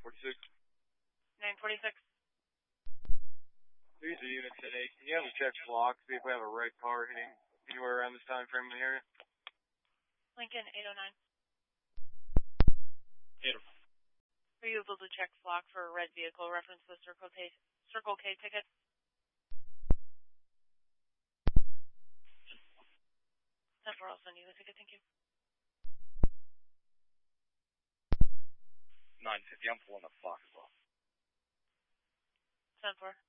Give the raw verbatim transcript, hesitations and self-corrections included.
forty-six. nine forty-six. These are units at eight. Can you have a check block, see if we have a red car hitting anywhere around this time frame in the area? Lincoln, eight oh nine. eight oh nine. Are you able to check flock for a red vehicle reference the Circle K, Circle K ticket? ten four, I'll send you the ticket, thank you. nine fifty, I'm pulling up flock as well. ten four.